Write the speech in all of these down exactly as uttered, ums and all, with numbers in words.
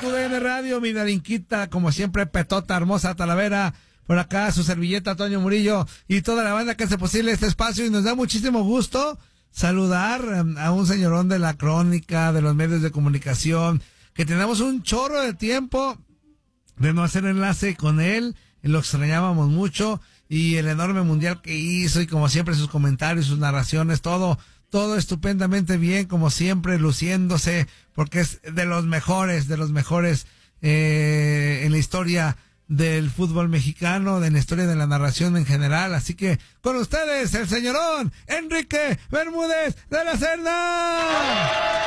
Tu D N Radio, mi Darinquita, como siempre, Petota, hermosa Talavera, por acá su servilleta Toño Murillo y toda la banda que hace posible este espacio, y nos da muchísimo gusto saludar a un señorón de la crónica, de los medios de comunicación, que tenemos un chorro de tiempo de no hacer enlace con él, lo extrañábamos mucho, y el enorme mundial que hizo, y como siempre sus comentarios, sus narraciones, todo, todo estupendamente bien, como siempre, luciéndose, porque es de los mejores, de los mejores eh, en la historia del fútbol mexicano, de la historia de la narración en general. Así que con ustedes, el señorón Enrique Bermúdez de la Cerda.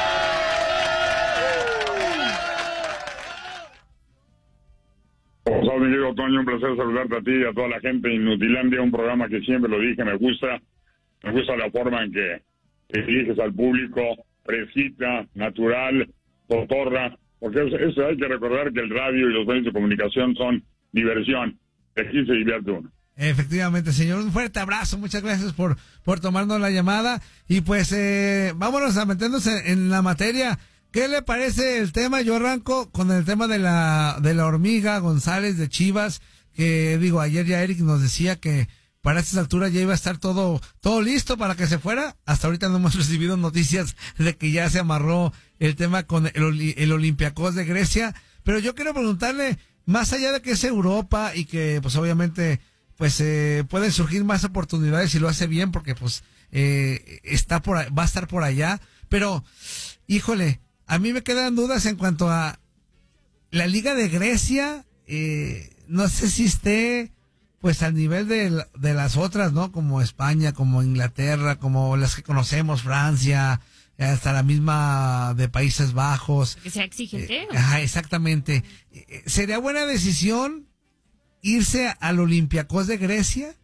Hola, mi querido Toño, un placer saludarte a ti y a toda la gente de Inutilandia, un programa que siempre lo dije, me gusta, me gusta la forma en que te diriges al público, fresquita, natural, cotorra, porque eso, eso hay que recordar que el radio y los medios de comunicación son diversión, de aquí se divierte uno. Efectivamente, señor, un fuerte abrazo, muchas gracias por, por tomarnos la llamada, y pues eh, vámonos a meternos en, en la materia. ¿Qué le parece el tema? Yo arranco con el tema de la de la hormiga González de Chivas, que digo, ayer ya Eric nos decía que para estas alturas ya iba a estar todo todo listo para que se fuera. Hasta ahorita no hemos recibido noticias de que ya se amarró el tema con el, el Olympiacos de Grecia, pero yo quiero preguntarle, más allá de que es Europa y que pues obviamente pues eh, pueden surgir más oportunidades si lo hace bien, porque pues eh, está por va a estar por allá, pero híjole, a mí me quedan dudas en cuanto a la Liga de Grecia. Eh, no sé si esté pues al nivel de, de las otras, ¿no? Como España, como Inglaterra, como las que conocemos, Francia, hasta la misma de Países Bajos. Que sea exigente. Eh, ajá, exactamente. Eh, ¿Sería buena decisión irse al Olympiacos de Grecia?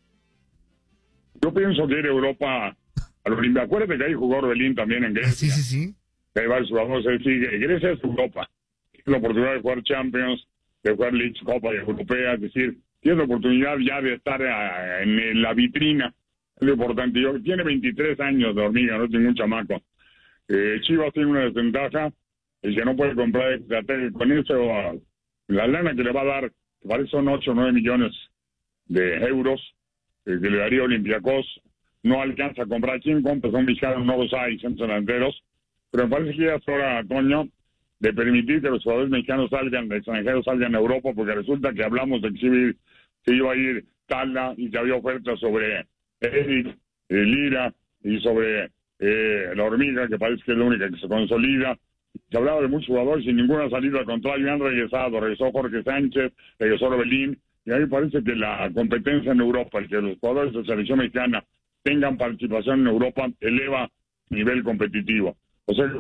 Yo pienso que ir a Europa al Olimpia. Acuérdate que ahí jugó Orbelín también en Grecia. Ah, sí, sí, sí. Hay varios jugadores, es decir, Grecia es Europa. Tiene la oportunidad de jugar Champions, de jugar League, Copa Europea, es decir, tiene la oportunidad ya de estar a, en, en la vitrina. Es lo importante. Yo, tiene veintitrés años de hormiga, no tiene un chamaco. Eh, Chivas tiene una desventaja, el que no puede comprar estrategia con eso, uh, la lana que le va a dar, que parece son ocho o nueve millones de euros, eh, que le daría Olympiacos, no alcanza a comprar. ¿Quién compra? Son Vizcarra, no los hay, son delanteros. Pero me parece que ya es hora, Toño, de permitir que los jugadores mexicanos salgan, de extranjeros salgan a Europa, porque resulta que hablamos de que se, se iba a ir Tala y que había ofertas sobre Eric, eh, Lira y sobre eh, la hormiga, que parece que es la única que se consolida. Se hablaba de muchos jugadores sin ninguna salida, al contrario, han regresado. Regresó Jorge Sánchez, regresó Orbelín, y a mí parece que la competencia en Europa, el que los jugadores de la selección mexicana tengan participación en Europa, eleva nivel competitivo. O sea,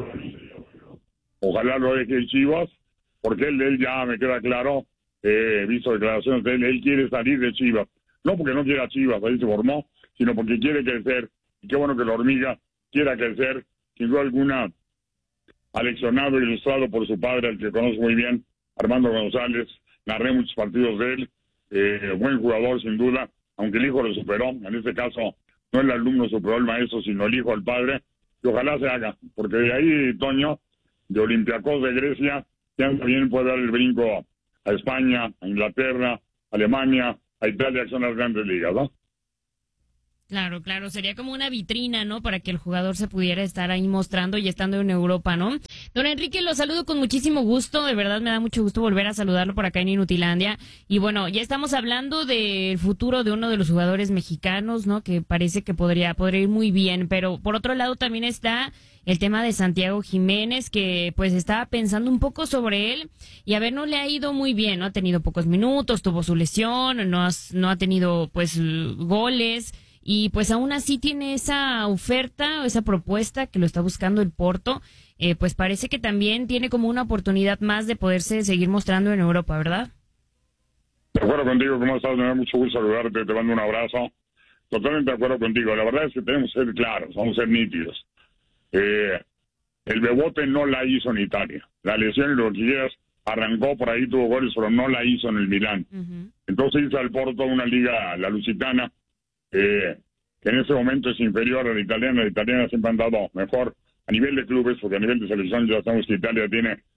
ojalá lo deje Chivas, porque él, él ya me queda claro, he eh, visto declaraciones de él, él quiere salir de Chivas. No porque no quiera Chivas, ahí se formó, sino porque quiere crecer. Y qué bueno que la hormiga quiera crecer, sin duda alguna, aleccionado e ilustrado por su padre, al que conozco muy bien, Armando González. Narré muchos partidos de él, eh, buen jugador sin duda, aunque el hijo lo superó. En este caso, no el alumno superó al maestro, sino el hijo al padre. Y ojalá se haga, porque de ahí, Toño, de Olympiacos de Grecia, ya también puede dar el brinco a España, a Inglaterra, a Alemania, a Italia, que son las grandes ligas, ¿no? Claro, claro, sería como una vitrina, ¿no? Para que el jugador se pudiera estar ahí mostrando y estando en Europa, ¿no? Don Enrique, lo saludo con muchísimo gusto, de verdad me da mucho gusto volver a saludarlo por acá en Inutilandia. Y bueno, ya estamos hablando del futuro de uno de los jugadores mexicanos, ¿no? Que parece que podría, podría ir muy bien, pero por otro lado también está el tema de Santiago Jiménez, que pues estaba pensando un poco sobre él, y a ver, no le ha ido muy bien, ¿no? Ha tenido pocos minutos, tuvo su lesión, no, has, no ha tenido pues goles, y pues aún así tiene esa oferta o esa propuesta que lo está buscando el Porto. Eh, pues parece que también tiene como una oportunidad más de poderse seguir mostrando en Europa, ¿verdad? De acuerdo contigo, ¿cómo estás? Me da mucho gusto saludarte, te mando un abrazo. Totalmente de acuerdo contigo. La verdad es que tenemos que ser claros, vamos a ser nítidos. Eh, el Bebote no la hizo en Italia. La lesión y lo que quieras, arrancó por ahí, tuvo goles, pero no la hizo en el Milán. Uh-huh. Entonces hizo al Porto una liga, la Lusitana, eh, que en ese momento es inferior a la italiana. La italiana siempre han dado mejor a nivel de clubes, porque a nivel de selección ya sabemos que Italia tiene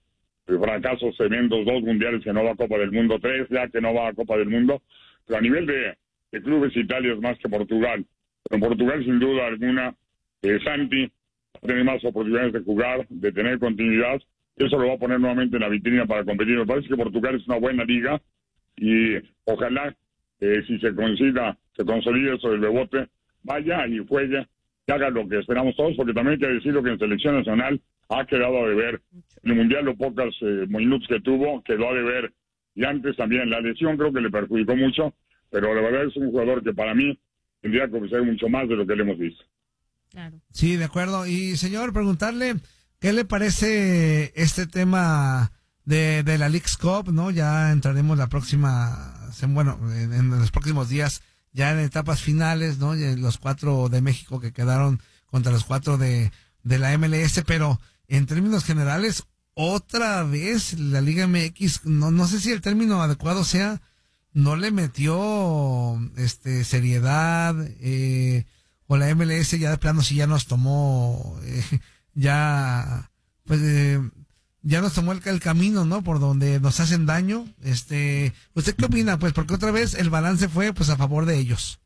fracasos tremendos, dos mundiales que no va a Copa del Mundo, tres ya que no va a Copa del Mundo, pero a nivel de, de clubes Italia es más que Portugal. Pero en Portugal sin duda alguna eh, Santi va a tener más oportunidades de jugar, de tener continuidad, y eso lo va a poner nuevamente en la vitrina para competir. Me parece que Portugal es una buena liga y ojalá eh, si se consiga, se consolide eso del Bebote, vaya y juegue y haga lo que esperamos todos, porque también hay que decirlo que en selección nacional ha quedado a deber. En el Mundial los pocos eh, minutos que tuvo quedó a deber, y antes también la lesión creo que le perjudicó mucho, pero la verdad es un jugador que para mí tendría que ofrecer mucho más de lo que le hemos visto. Claro. Sí, de acuerdo. Y señor, preguntarle, ¿qué le parece este tema de, de la Leagues Cup, ¿no? Ya entraremos la próxima, bueno, en, en los próximos días, ya en etapas finales, ¿no? Y los cuatro de México que quedaron contra los cuatro de, de la M L S, pero en términos generales, otra vez la Liga M X, no, no sé si el término adecuado sea, no le metió este seriedad, eh, o la M L S ya de plano si ya nos tomó, eh, ya, pues, eh, ya nos tomó el, el camino, ¿no? Por donde nos hacen daño. Este, ¿usted qué opina? Pues porque otra vez el balance fue, pues, a favor de ellos.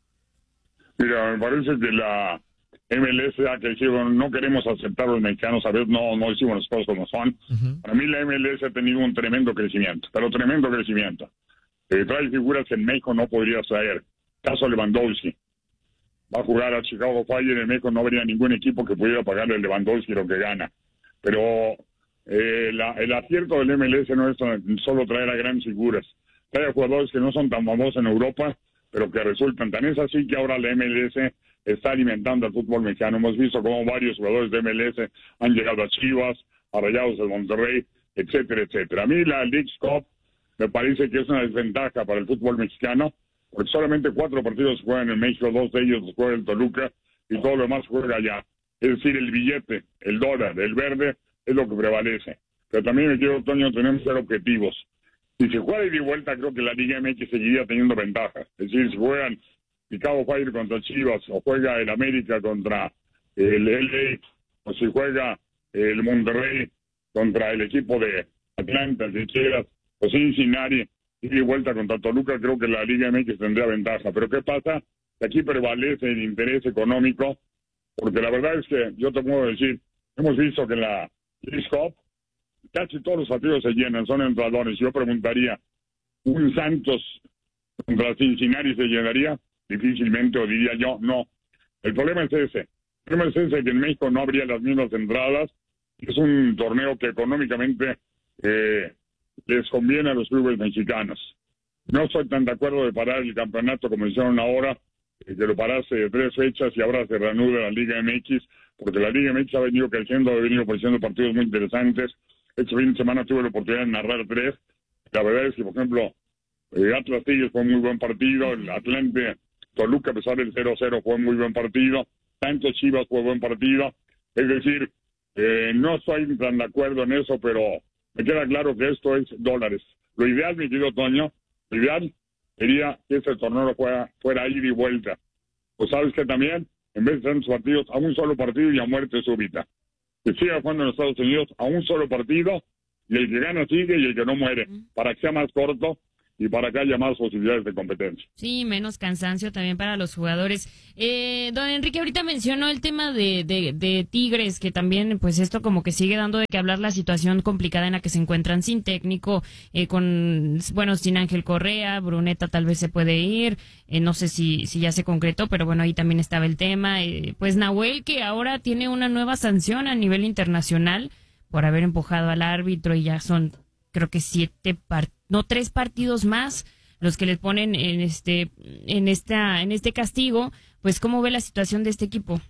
Mira, me parece que la M L S ha crecido, no queremos aceptar a los mexicanos, a veces no, no decimos las cosas como son. Uh-huh. Para mí la M L S ha tenido un tremendo crecimiento, pero tremendo crecimiento. Eh, trae figuras que en México no podría traer. Caso Lewandowski. Va a jugar a Chicago Fire, en México no habría ningún equipo que pudiera pagarle a Lewandowski lo que gana. Pero eh, la, el acierto del M L S no es solo traer a grandes figuras. Trae a jugadores que no son tan famosos en Europa, pero que resultan. Tan es así que ahora la M L S está alimentando al fútbol mexicano. Hemos visto cómo varios jugadores de M L S han llegado a Chivas, a Rayados del Monterrey, etcétera, etcétera. A mí la Leagues Cup me parece que es una desventaja para el fútbol mexicano, porque solamente cuatro partidos se juegan en México, dos de ellos se juega el Toluca y todo lo demás juega allá. Es decir, el billete, el dólar, el verde es lo que prevalece. Pero también, me quiero, Toño, tenemos que ser objetivos. Si se juega ida y vuelta, creo que la Liga M X seguiría teniendo ventajas. Es decir, si juegan Chicago Fire contra Chivas, o juega el América contra el L A, o si juega el Monterrey contra el equipo de Atlanta, si quieras, o Cincinnati, ida y vuelta contra Toluca, creo que la Liga M X tendría ventaja. Pero ¿qué pasa? Aquí prevalece el interés económico, porque la verdad es que yo te puedo decir, hemos visto que en la Leagues Cup casi todos los partidos se llenan, son entradores. Yo preguntaría, ¿un Santos contra Cincinnati se llenaría? Difícilmente, o diría yo, no. El problema es ese. El problema es ese, que en México no habría las mismas entradas. Es un torneo que económicamente eh, les conviene a los clubes mexicanos. No estoy tan de acuerdo de parar el campeonato como hicieron ahora, eh, que lo parase de tres fechas y ahora se reanude la Liga M X, porque la Liga M X ha venido creciendo, ha venido ofreciendo partidos muy interesantes. Este fin de semana tuve la oportunidad de narrar tres. La verdad es que, por ejemplo, eh, Atlas Tigres fue un muy buen partido, el Atlante Toluca, a pesar del cero cero, fue un muy buen partido, Santos Chivas fue buen partido. Es decir, eh, no estoy tan de acuerdo en eso, pero me queda claro que esto es dólares. Lo ideal, mi querido Toño, lo ideal sería que este torneo fuera, fuera ida y vuelta. Pues sabes que también, en vez de tantos partidos, a un solo partido y a muerte súbita. Que siga jugando en Estados Unidos a un solo partido, y el que gana sigue y el que no muere, para que sea más corto y para que haya más posibilidades de competencia. Sí, menos cansancio también para los jugadores. Eh, don Enrique, ahorita mencionó el tema de, de, de Tigres, que también, pues esto como que sigue dando de qué hablar, la situación complicada en la que se encuentran sin técnico, eh, con, bueno, sin Ángel Correa, Bruneta tal vez se puede ir, eh, no sé si, si ya se concretó, pero bueno, ahí también estaba el tema. Eh, pues Nahuel, que ahora tiene una nueva sanción a nivel internacional por haber empujado al árbitro, y ya son, creo que siete partidos, no tres partidos más los que les ponen en este en esta en este castigo. Pues ¿cómo ve la situación de este equipo?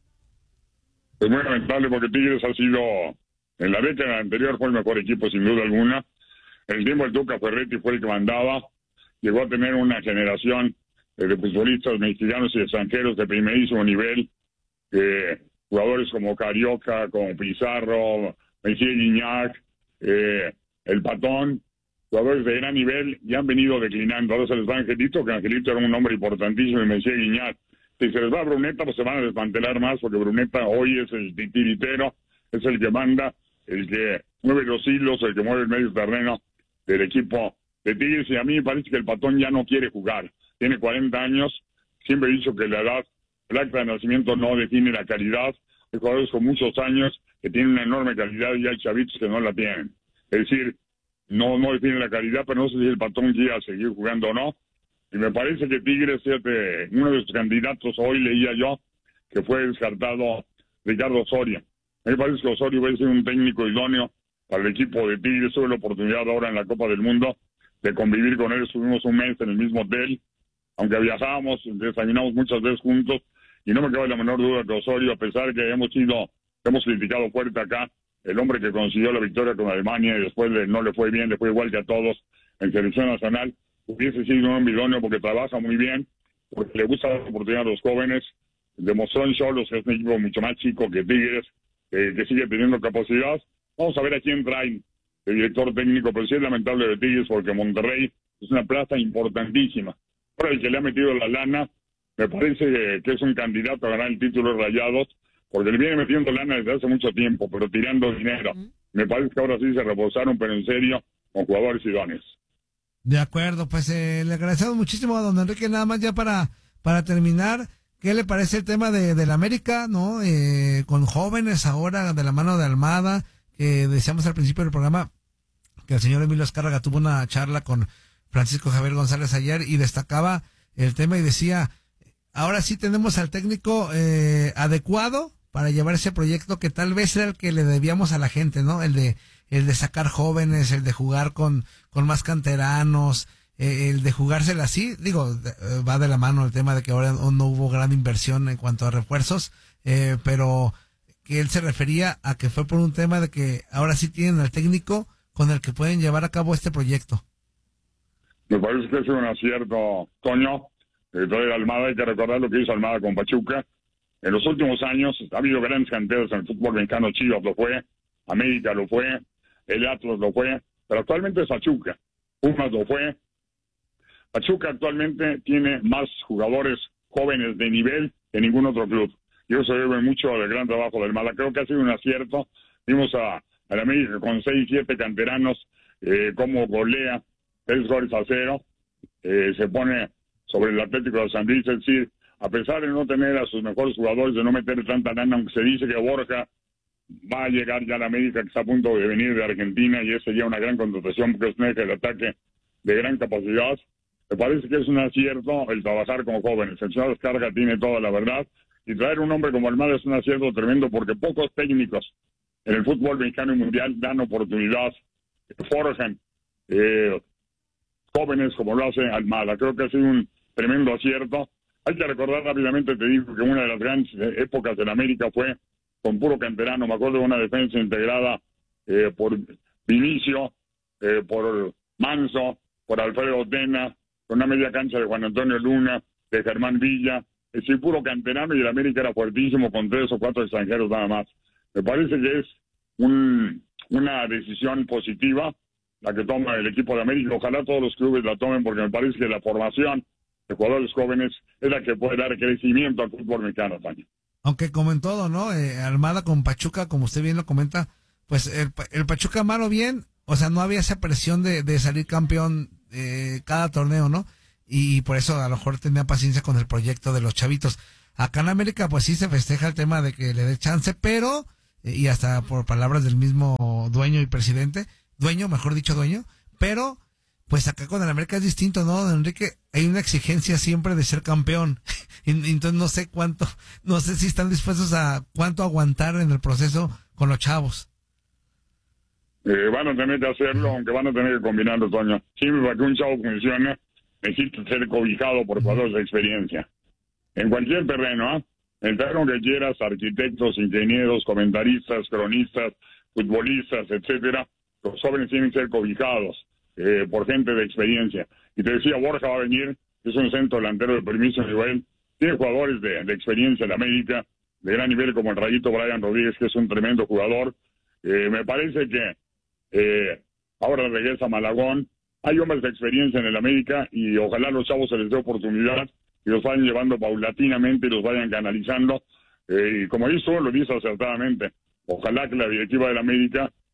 Es muy lamentable, porque Tigres ha sido, en la década anterior fue el mejor equipo sin duda alguna. En el tiempo del Tuca Ferretti fue el que mandaba, llegó a tener una generación de futbolistas mexicanos y extranjeros de primerísimo nivel, eh, jugadores como Carioca, como Pizarro, Messier Guiñac, eh, el Patón, jugadores de gran nivel, y han venido declinando. Ahora se les va Angelito, que Angelito era un hombre importantísimo, y Messier Guiñac. Si se les va a Bruneta, pues se van a desmantelar más, porque Bruneta hoy es el titiritero, es el que manda, el que mueve los hilos, el que mueve el medio terreno del equipo de Tigres, y a mí me parece que el Patón ya no quiere jugar. Tiene cuarenta años, siempre he dicho que la edad, el acta de nacimiento no define la calidad. Hay jugadores con muchos años que tienen una enorme calidad y hay chavitos que no la tienen. Es decir, no, no define la calidad, pero no sé si el Patón quiera seguir jugando o no. Y me parece que Tigres, fíjate, uno de sus candidatos, hoy leía yo, que fue descartado Ricardo Osorio. A mí me parece que Osorio va a ser un técnico idóneo para el equipo de Tigres. Tuve la oportunidad ahora en la Copa del Mundo de convivir con él. Estuvimos un mes en el mismo hotel, aunque viajábamos, desayunamos muchas veces juntos, y no me cabe la menor duda que Osorio, a pesar que hemos sido, hemos criticado fuerte acá, el hombre que consiguió la victoria con Alemania y después de, no le fue bien, le fue igual que a todos en selección nacional, hubiese sido un hombre idóneo porque trabaja muy bien, porque le gusta la oportunidad a los jóvenes. Demostró en Xolos que es un equipo mucho más chico que Tigres, eh, que sigue teniendo capacidad. Vamos a ver a quién traen el director técnico, pero sí es lamentable de Tigres porque Monterrey es una plaza importantísima. Ahora el que le ha metido la lana, me parece que, que es un candidato a ganar el título de Rayados, porque le viene metiendo lana desde hace mucho tiempo, pero tirando dinero. Me parece que ahora sí se reposaron, pero en serio, con jugadores idóneos. De acuerdo, pues eh, le agradecemos muchísimo a don Enrique. Nada más ya para, para terminar, ¿qué le parece el tema de, de la América, no? Eh, con jóvenes ahora de la mano de Almada, que decíamos al principio del programa que el señor Emilio Azcárraga tuvo una charla con Francisco Javier González ayer y destacaba el tema y decía, ahora sí tenemos al técnico eh, adecuado para llevar ese proyecto que tal vez era el que le debíamos a la gente, ¿no? El de el de sacar jóvenes, el de jugar con, con más canteranos, eh, el de jugársela así. Digo, eh, va de la mano el tema de que ahora no hubo gran inversión en cuanto a refuerzos, eh, pero que él se refería a que fue por un tema de que ahora sí tienen al técnico con el que pueden llevar a cabo este proyecto. Me parece que es un acierto, Toño, que trae Almada. Hay que recordar lo que hizo Almada con Pachuca. En los últimos años ha habido grandes canteras en el fútbol mexicano. Chivas lo fue, América lo fue, el Atlas lo fue, pero actualmente es Pachuca. Pumas lo fue. Pachuca actualmente tiene más jugadores jóvenes de nivel que ningún otro club. Y eso se debe mucho al gran trabajo de Almada. Creo que ha sido un acierto. Vimos a, a la América con seis, siete canteranos, eh, como golea, tres goles a cero. Eh, se pone sobre el Atlético de San Luis, es decir, a pesar de no tener a sus mejores jugadores, de no meter tanta lana, aunque se dice que Borja va a llegar ya a la América, que está a punto de venir de Argentina, y ese ya una gran contratación porque es un eje de ataque de gran capacidad. Me parece que es un acierto el trabajar con jóvenes. El señor Azcárraga tiene toda la verdad, y traer un hombre como Almada es un acierto tremendo porque pocos técnicos en el fútbol mexicano y mundial dan oportunidad, forjan eh, jóvenes como lo hace Almada. Creo que ha sido un tremendo acierto. Hay que recordar rápidamente, te digo, que una de las grandes épocas de la América fue con puro canterano. Me acuerdo de una defensa integrada eh, por Vinicio, eh, por Manso, por Alfredo Tena, con una media cancha de Juan Antonio Luna, de Germán Villa. Es decir, puro canterano, y el América era fuertísimo con tres o cuatro extranjeros nada más. Me parece que es un, una decisión positiva la que toma el equipo de América. Ojalá todos los clubes la tomen, porque me parece que la formación de jugadores jóvenes es la que puede dar crecimiento al fútbol mexicano también. Aunque como en todo, ¿no? Eh, Almada con Pachuca, como usted bien lo comenta, pues el, el Pachuca malo bien, o sea, no había esa presión de, de salir campeón eh, cada torneo, ¿no? Y por eso a lo mejor tenía paciencia con el proyecto de los chavitos. Acá en América, pues sí se festeja el tema de que le dé chance, pero, eh, y hasta por palabras del mismo dueño y presidente, dueño, mejor dicho dueño, pero pues acá con el América es distinto, ¿no, don Enrique? Hay una exigencia siempre de ser campeón. Entonces no sé cuánto, no sé si están dispuestos a cuánto aguantar en el proceso con los chavos. Eh, van a tener que hacerlo, aunque van a tener que combinarlo, Toño. Siempre para que un chavo funcione, necesita ser cobijado por jugadores de experiencia. En cualquier terreno, ¿eh? El terreno que quieras, arquitectos, ingenieros, comentaristas, cronistas, futbolistas, etcétera, los jóvenes tienen que ser cobijados eh, por gente de experiencia. Y te decía, Borja va a venir, es un centro delantero de permiso nivel, tiene jugadores de, de experiencia en América, de gran nivel, como el Rayito Brian Rodríguez, que es un tremendo jugador. Eh, me parece que eh, ahora regresa Malagón. Hay hombres de experiencia en el América y ojalá los chavos se les dé oportunidad y los vayan llevando paulatinamente y los vayan canalizando. Eh, y como hizo, lo dice acertadamente. Ojalá que la directiva del América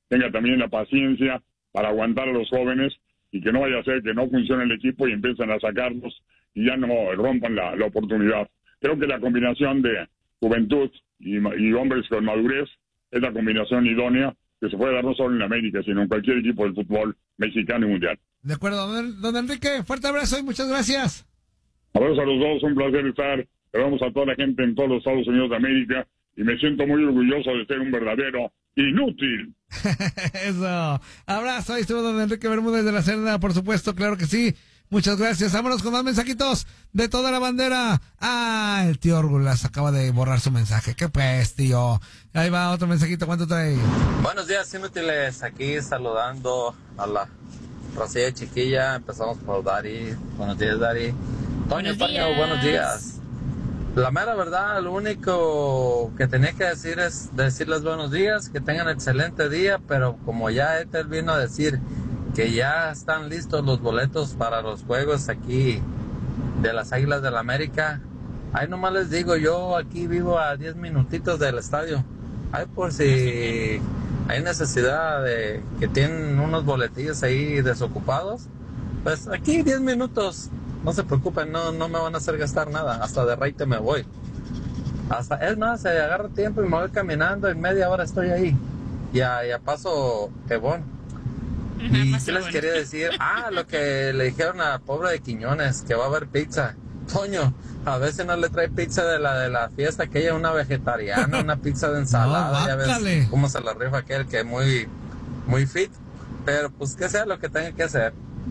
tenga también la paciencia para aguantar a los jóvenes y que no vaya a ser que no funcione el equipo y empiezan a sacarlos y ya no rompan la, la oportunidad. Creo que la combinación de juventud y, y hombres con madurez es la combinación idónea que se puede dar no solo en América, sino en cualquier equipo del fútbol mexicano y mundial. De acuerdo, don, don Enrique, fuerte abrazo y muchas gracias. Abrazos a los dos, un placer estar. Le damos a toda la gente en todos los Estados Unidos de América y me siento muy orgulloso de ser un verdadero inútil. Eso. Abrazo, ahí estuvo don Enrique Bermúdez de la Serna, por supuesto, claro que sí. Muchas gracias. Vámonos con más mensajitos de toda la bandera. Ah, el tío Orgulas acaba de borrar su mensaje. ¿Qué pues, tío? Ahí va otro mensajito. ¿Cuánto trae? Buenos días, inútiles. Aquí saludando a la Rosilla chiquilla. Empezamos por Dari. Buenos días, Dari. Toño, Buenos Toño, días. buenos días. La mera verdad, lo único que tenía que decir es decirles buenos días, que tengan excelente día, pero como ya Ethel vino a decir que ya están listos los boletos para los juegos aquí de las Águilas del la América, ahí nomás les digo, yo aquí vivo a diez minutitos del estadio. Ahí por si hay necesidad de que tienen unos boletillos ahí desocupados, pues aquí diez minutos. No se preocupen, no, no me van a hacer gastar nada. Hasta de raite me voy. Hasta, es más, se agarra tiempo y me voy caminando. En media hora estoy ahí. Ya, ya paso Ebón. Y ¿qué les quería decir? Ah, lo que le dijeron a pobre de Quiñones, que va a haber pizza. Toño, a veces no le trae pizza de la de la fiesta, aquella una vegetariana, una pizza de ensalada. No, ya ves bácale. cómo se la rifa aquel que es muy, muy fit. Pero pues que sea lo que tenga que hacer.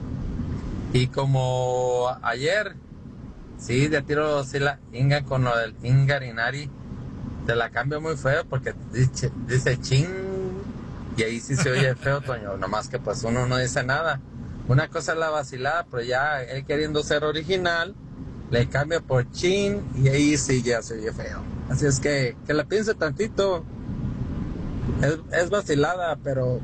Y como ayer, sí, de tiro, sí la Inga con lo del Ingarinari, te la cambio muy feo porque dice, dice chin, y ahí sí se oye feo, Toño, nomás que pues uno no dice nada. Una cosa es la vacilada, pero ya él queriendo ser original, le cambia por chin, y ahí sí ya se oye feo. Así es que, que la piense tantito, es, es vacilada, pero,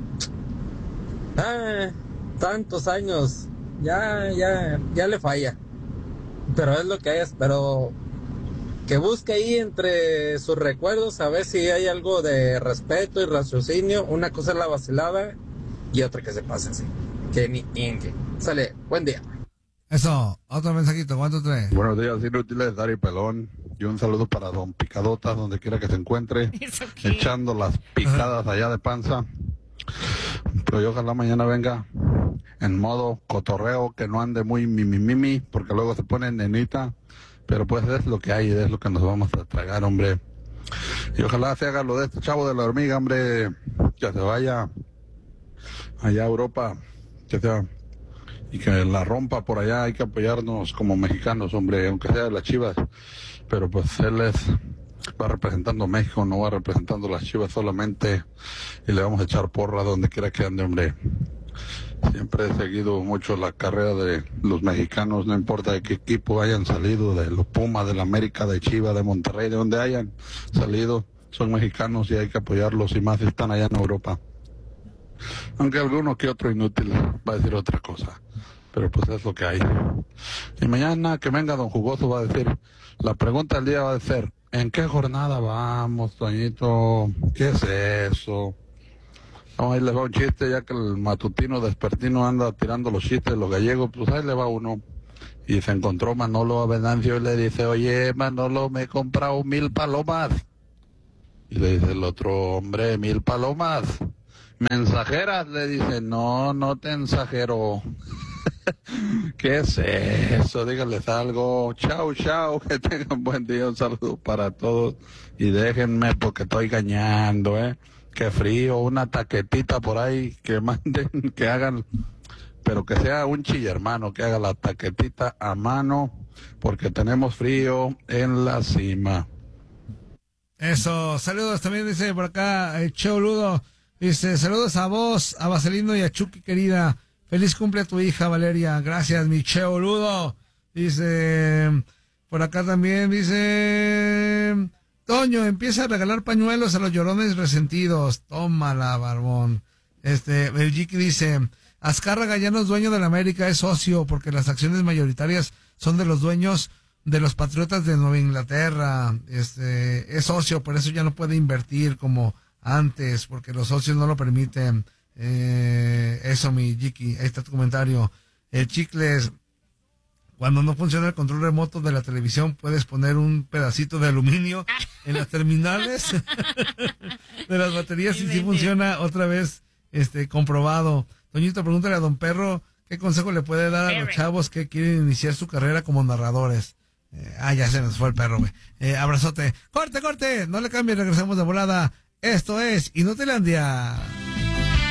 ah, tantos años. Ya, ya, ya le falla. Pero es lo que es, pero que busque ahí entre sus recuerdos a ver si hay algo de respeto y raciocinio. Una cosa es la vacilada y otra que se pase así. Que ni ingue. Sale, buen día. Eso, otro mensajito. ¿Cuánto trae? Buenos días, inútiles, Dari Pelón. Y un saludo para don Picadotas, donde quiera que se encuentre. ¿Eso qué? Echando las picadas allá de panza. Pero yo ojalá mañana venga en modo cotorreo, que no ande muy mimimimi, porque luego se pone nenita, pero pues es lo que hay, es lo que nos vamos a tragar, hombre. Y ojalá se haga lo de este chavo de la hormiga, hombre, que se vaya allá a Europa, que sea, y que la rompa por allá. Hay que apoyarnos como mexicanos, hombre, aunque sea de las Chivas, pero pues él es, va representando a México, no va representando a las Chivas solamente, y le vamos a echar porra donde quiera que ande, hombre. Siempre he seguido mucho la carrera de los mexicanos, no importa de qué equipo hayan salido, de los Pumas, de la América, de Chivas, de Monterrey, de donde hayan salido, son mexicanos y hay que apoyarlos, y más si están allá en Europa. Aunque alguno que otro inútil va a decir otra cosa, pero pues es lo que hay. Y mañana que venga don Jugoso va a decir, la pregunta del día va a ser, ¿en qué jornada vamos, Toñito? ¿Qué es eso? No, ahí le va un chiste, ya que el matutino despertino anda tirando los chistes de los gallegos, pues ahí le va uno. Y se encontró Manolo a Venancio y le dice, oye, Manolo, me he comprado mil palomas. Y le dice el otro, hombre, mil palomas. ¿Mensajeras? Le dice, no, no te ensajero. ¿Qué es eso? Díganles algo. Chao, chao, que tengan buen día, un saludo para todos. Y déjenme porque estoy gañando, ¿eh? Qué frío, una taquetita por ahí, que manden, que hagan, pero que sea un chillermano, que haga la taquetita a mano, porque tenemos frío en la cima. Eso, saludos también, dice por acá, el Cheo Ludo, dice, saludos a vos, a Vaselino y a Chucky, querida, feliz cumple a tu hija, Valeria, gracias, mi Cheo Ludo, dice, por acá también, dice... Toño, empieza a regalar pañuelos a los llorones resentidos. Tómala, barbón. Este, el Jiki dice, Azcárraga ya no es dueño de la América, es socio, porque las acciones mayoritarias son de los dueños de los Patriotas de Nueva Inglaterra. Este, es socio, por eso ya no puede invertir como antes, porque los socios no lo permiten. Eh, eso, mi Jiki, ahí está tu comentario. El Chicles, cuando no funciona el control remoto de la televisión, puedes poner un pedacito de aluminio en las terminales de las baterías y sí funciona otra vez, este, comprobado. Toñito, pregúntale a don Perro qué consejo le puede dar a los chavos que quieren iniciar su carrera como narradores. Eh, ah, ya se nos fue el perro, güey. Eh, abrazote. Corte, corte. No le cambie, regresamos de volada. Esto es Inutilandia.